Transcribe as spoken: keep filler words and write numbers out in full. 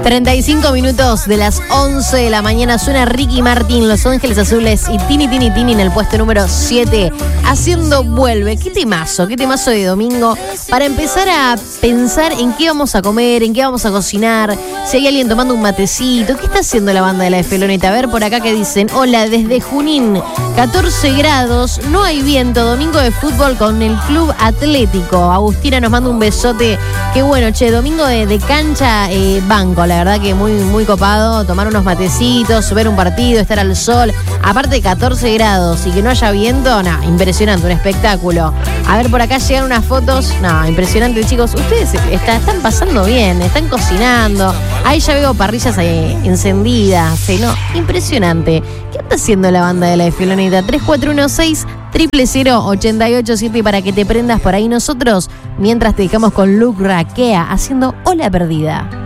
treinta y cinco minutos de las once de la mañana suena Ricky Martin, Los Ángeles Azules y Tini Tini Tini en el puesto número siete, haciendo Vuelve. Qué temazo, qué temazo de domingo para empezar a pensar en qué vamos a comer, en qué vamos a cocinar, si hay alguien tomando un matecito. ¿Qué está haciendo la banda de la Esfeloneta? A ver por acá que dicen: hola, desde Junín, catorce grados, no hay viento, domingo de fútbol con el Club Atlético. Agustina nos manda un besote. Qué bueno, che, domingo de, de cancha, eh, banco, la verdad que muy, muy copado, tomar unos matecitos, ver un partido, estar al sol, aparte de catorce grados y que no haya viento, nada, impresionante, un espectáculo. A ver, por acá llegan unas fotos, no, impresionante, chicos, ustedes está, están pasando bien, están cocinando, ahí ya veo parrillas ahí encendidas, ¿sí? No, impresionante. ¿Qué está haciendo la banda de la Esfeloneta? tres cuatro uno seis, cero cero cero, ocho ocho siete para que te prendas por ahí. Nosotros, mientras te dejamos con Luke Rakea haciendo Ola Perdida.